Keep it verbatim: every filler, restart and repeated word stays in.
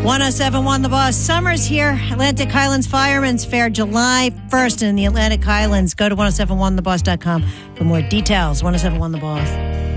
one oh seven point one The Boss. Summer's here. Atlantic Highlands Fireman's Fair, July first in the Atlantic Highlands. Go to ten seventy-one the boss dot com for more details. ten seventy-one The Boss.